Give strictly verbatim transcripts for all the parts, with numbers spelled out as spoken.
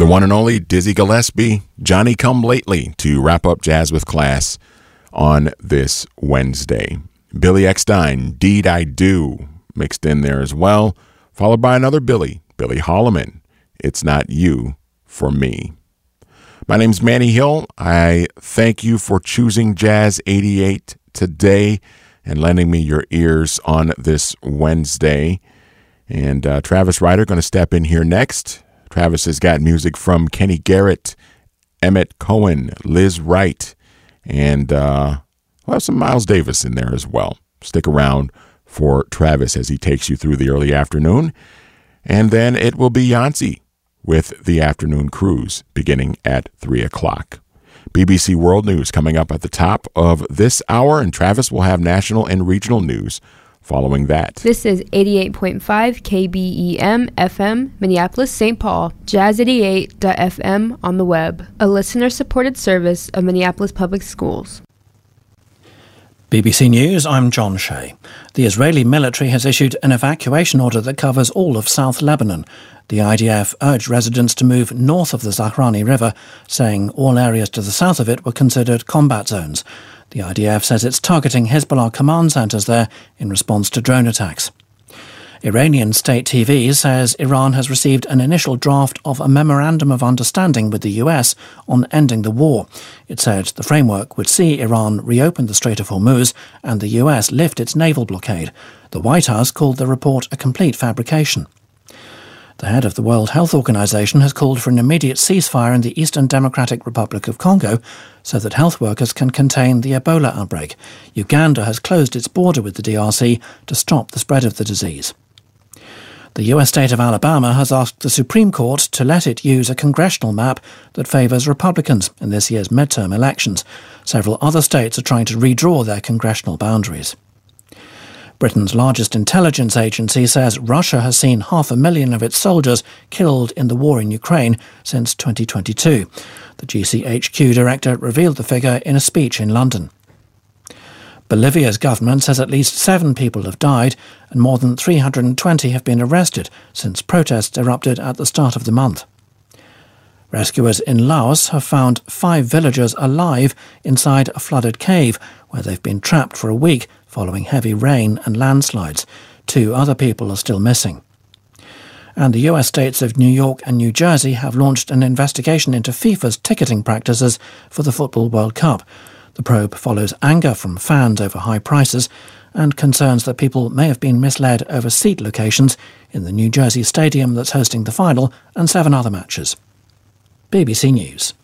The one and only Dizzy Gillespie, Johnny Come Lately, to wrap up Jazz with Class on this Wednesday. Billy Eckstine, Deed I Do, mixed in there as well, followed by another Billy, Billy Holloman, It's Not You for Me. My name's Manny Hill. I thank you for choosing Jazz eighty-eight today and lending me your ears on this Wednesday. And uh, Travis Ryder going to step in here next. Travis has got music from Kenny Garrett, Emmett Cohen, Liz Wright, and uh, we'll have some Miles Davis in there as well. Stick around for Travis as he takes you through the early afternoon. And then it will be Yancey with the afternoon cruise beginning at three o'clock. B B C World News coming up at the top of this hour, and Travis will have national and regional news following that. This is eighty-eight point five K B E M F M, Minneapolis, Saint Paul, jazz eighty-eight dot f m on the web, a listener-supported service of Minneapolis Public Schools. B B C News, I'm John Shea. The Israeli military has issued an evacuation order that covers all of South Lebanon. The I D F urged residents to move north of the Zahrani River, saying all areas to the south of it were considered combat zones. The I D F says it's targeting Hezbollah command centres there in response to drone attacks. Iranian state T V says Iran has received an initial draft of a memorandum of understanding with the U S on ending the war. It said the framework would see Iran reopen the Strait of Hormuz and the U S lift its naval blockade. The White House called the report a complete fabrication. The head of the World Health Organization has called for an immediate ceasefire in the Eastern Democratic Republic of Congo so that health workers can contain the Ebola outbreak. Uganda has closed its border with the D R C to stop the spread of the disease. The U S state of Alabama has asked the Supreme Court to let it use a congressional map that favours Republicans in this year's midterm elections. Several other states are trying to redraw their congressional boundaries. Britain's largest intelligence agency says Russia has seen half a million of its soldiers killed in the war in Ukraine since twenty twenty-two. The G C H Q director revealed the figure in a speech in London. Bolivia's government says at least seven people have died and more than three hundred twenty have been arrested since protests erupted at the start of the month. Rescuers in Laos have found five villagers alive inside a flooded cave where they've been trapped for a week following heavy rain and landslides. Two other people are still missing. And the U S states of New York and New Jersey have launched an investigation into FIFA's ticketing practices for the Football World Cup. The probe follows anger from fans over high prices and concerns that people may have been misled over seat locations in the New Jersey stadium that's hosting the final and seven other matches. B B C News.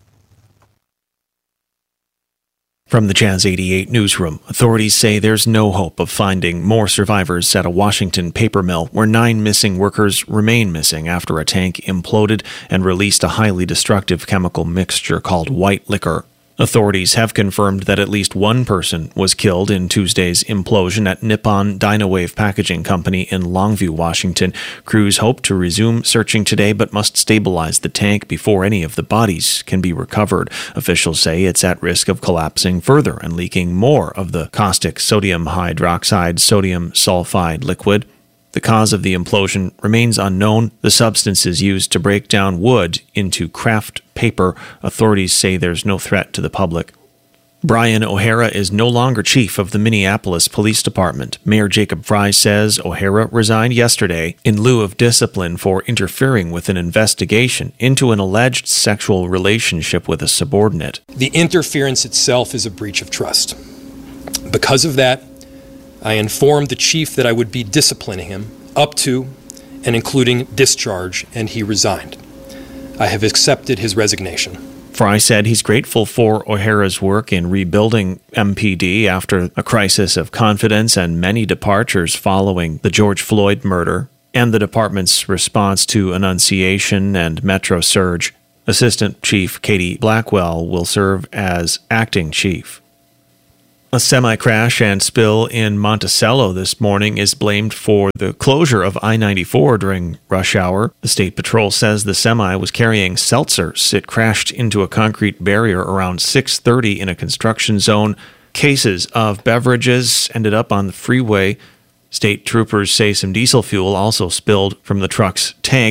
From the Jazz eighty-eight newsroom, authorities say there's no hope of finding more survivors at a Washington paper mill where nine missing workers remain missing after a tank imploded and released a highly destructive chemical mixture called white liquor. Authorities have confirmed that at least one person was killed in Tuesday's implosion at Nippon Dynawave Packaging Company in Longview, Washington. Crews hope to resume searching today but must stabilize the tank before any of the bodies can be recovered. Officials say it's at risk of collapsing further and leaking more of the caustic sodium hydroxide sodium sulfide liquid. The cause of the implosion remains unknown. The substance is used to break down wood into craft paper. Authorities say there's no threat to the public. Brian O'Hara is no longer chief of the Minneapolis Police Department. Mayor Jacob Frey says O'Hara resigned yesterday in lieu of discipline for interfering with an investigation into an alleged sexual relationship with a subordinate. The interference itself is a breach of trust. Because of that, I informed the chief that I would be disciplining him up to and including discharge, and he resigned. I have accepted his resignation. Frey said he's grateful for O'Hara's work in rebuilding M P D after a crisis of confidence and many departures following the George Floyd murder and the department's response to Annunciation and Metro Surge. Assistant Chief Katie Blackwell will serve as acting chief. A semi-crash and spill in Monticello this morning is blamed for the closure of I ninety-four during rush hour. The State Patrol says the semi was carrying seltzers. It crashed into a concrete barrier around six thirty in a construction zone. Cases of beverages ended up on the freeway. State troopers say some diesel fuel also spilled from the truck's tanks.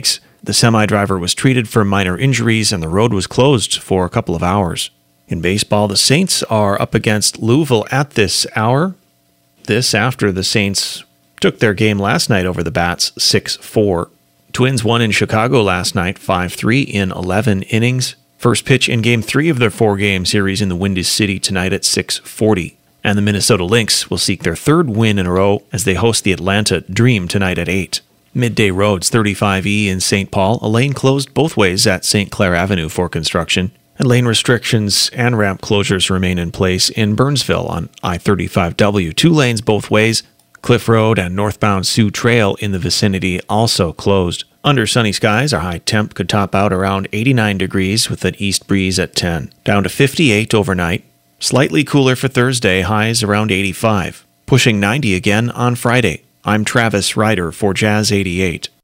The semi-driver was treated for minor injuries and the road was closed for a couple of hours. In baseball, the Saints are up against Louisville at this hour. This after the Saints took their game last night over the Bats six four. Twins won in Chicago last night five three in eleven innings. First pitch in Game three of their four-game series in the Windy City tonight at six forty. And the Minnesota Lynx will seek their third win in a row as they host the Atlanta Dream tonight at eight. Midday Roads thirty-five E in Saint Paul, a lane closed both ways at Saint Clair Avenue for construction. And lane restrictions and ramp closures remain in place in Burnsville on I thirty-five W. Two lanes both ways. Cliff Road and northbound Sioux Trail in the vicinity also closed. Under sunny skies, our high temp could top out around eighty-nine degrees with an east breeze at ten. Down to fifty-eight overnight. Slightly cooler for Thursday, highs around eighty-five. Pushing ninety again on Friday. I'm Travis Ryder for Jazz eighty-eight.